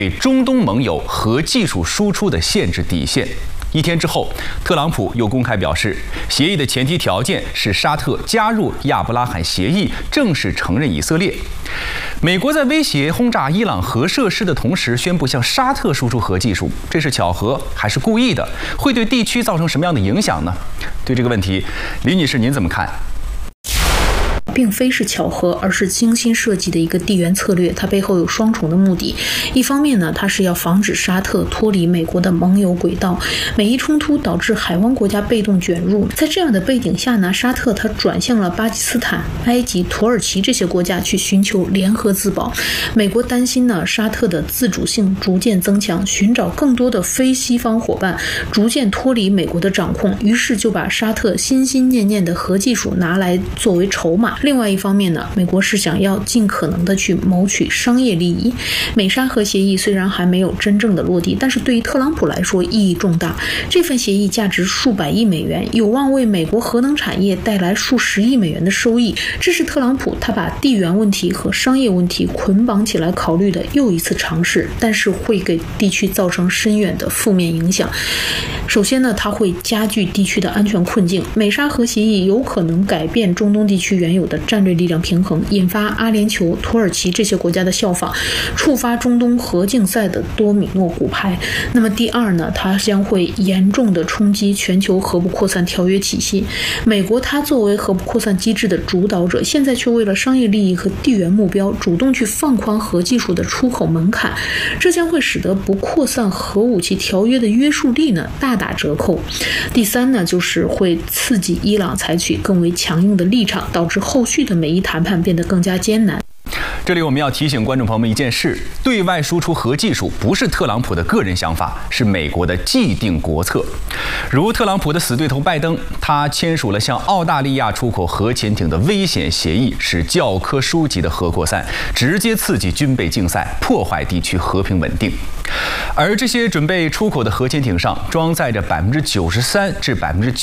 给中东盟友核技术输出的限制底线。1天之后，特朗普又公开表示，协议的前提条件是沙特加入亚伯拉罕协议，正式承认以色列。美国在威胁轰炸伊朗核设施的同时，宣布向沙特输出核技术，这是巧合还是故意的？会对地区造成什么样的影响呢？对这个问题，李女士您怎么看？ 并非是巧合，而是精心设计的一个地缘策略，它背后有双重的目的。一方面呢，它是要防止沙特脱离美国的盟友轨道，美伊冲突导致海湾国家被动卷入。在这样的背景下呢，沙特它转向了巴基斯坦、埃及、土耳其这些国家去寻求联合自保。美国担心呢，沙特的自主性逐渐增强，寻找更多的非西方伙伴，逐渐脱离美国的掌控，于是就把沙特心心念念的核技术拿来作为筹码。另外一方面呢，美国是想要尽可能的去谋取商业利益。美沙核协议虽然还没有真正的落地，但是对于特朗普来说意义重大。这份协议价值数百亿美元，有望为美国核能产业带来数十亿美元的收益。这是特朗普他把地缘问题和商业问题捆绑起来考虑的又一次尝试，但是会给地区造成深远的负面影响。首先呢，它会加剧地区的安全困境。美沙核协议有可能改变中东地区原有的战略力量平衡，引发阿联酋、土耳其这些国家的效仿，触发中东核竞赛的多米诺骨牌。那么第二呢，它将会严重的冲击全球核不扩散条约体系。美国它作为核不扩散机制的主导者，现在却为了商业利益和地缘目标，主动去放宽核技术的出口门槛，这将会使得不扩散核武器条约的约束力呢大打折扣。第三呢，就是会刺激伊朗采取更为强硬的立场，导致后续的美伊谈判变得更加艰难。 这里我们要提醒观众朋友们一件事：对外输出核技术不是特朗普的个人想法，是美国的既定国策。如特朗普的死对头拜登，他签署了向澳大利亚出口核潜艇的危险协议，是教科书级的核扩散，直接刺激军备竞赛，破坏地区和平稳定。而这些准备出口的核潜艇上装载着93%至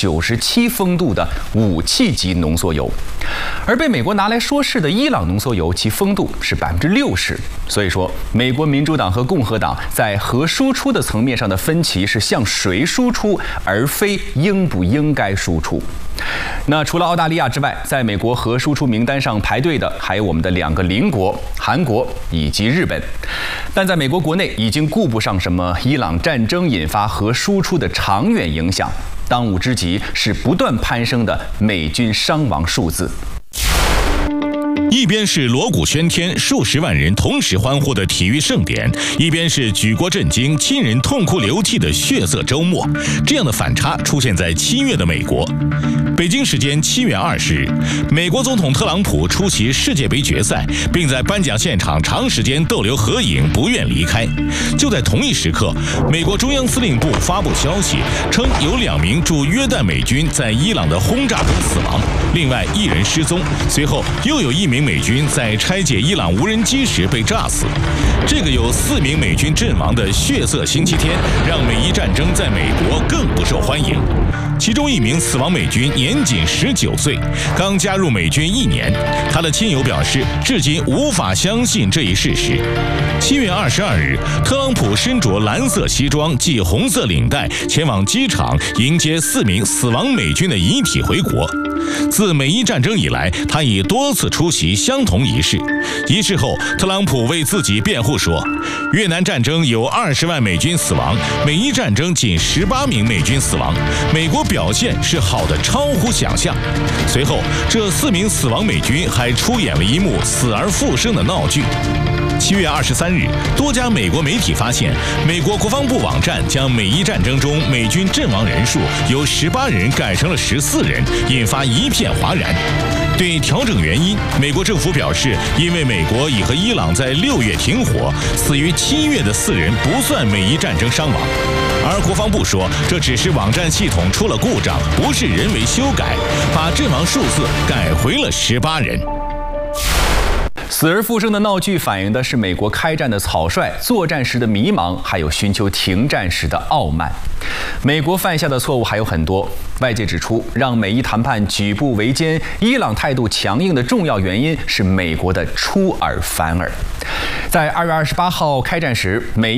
97%风度的武器级浓缩铀，而被美国拿来说事的伊朗浓缩铀，其风度是60%。所以说，美国民主党和共和党在核输出的层面上的分歧是向谁输出，而非应不应该输出。那除了澳大利亚之外，在美国核输出名单上排队的还有我们的2个邻国韩国以及日本。但在美国国内已经顾不上什么伊朗战争引发核输出的长远影响，当务之急是不断攀升的美军伤亡数字。 一边是锣鼓喧天、数十万人同时欢呼的体育盛典，一边是举国震惊、亲人痛哭流涕的血色周末。这样的反差出现在7月的美国。北京时间7月20日，美国总统特朗普出席世界杯决赛，并在颁奖现场长时间逗留合影，不愿离开。就在同一时刻，美国中央司令部发布消息，称有2名驻约旦美军在伊朗的轰炸中死亡，另外1人失踪。随后又有1名美军在拆解伊朗无人机时被炸死。这个有4名美军阵亡的血色星期天，让美伊战争在美国更不受欢迎。其中1名死亡美军年仅19岁，刚加入美军1年。他的亲友表示，至今无法相信这一事实。7月22日，特朗普身着蓝色西装系红色领带，前往机场迎接4名死亡美军的遗体回国。自美伊战争以来，他已多次出席相同仪式。仪式后，特朗普为自己辩护说，越南战争有20万美军死亡，美伊战争仅18名美军死亡，美国表现是好的超乎想象。随后，这4名死亡美军还出演了一幕死而复生的闹剧。7月23日，多家美国媒体发现，美国国防部网站将美伊战争中美军阵亡人数由18人改成了14人，引发一片哗然。对调整原因，美国政府表示，因为美国已和伊朗在6月停火，死于7月的4人不算美伊战争伤亡。而国防部说，这只是网站系统出了故障，不是人为修改，把阵亡数字改回了18人。 死而复生的闹剧反映的是美国开战的草率、作战时的迷茫，还有寻求停战时的傲慢。美国犯下的错误还有很多。外界指出，让美伊谈判举步维艰、伊朗态度强硬的重要原因是美国的出尔反尔。在2月28号开战时，美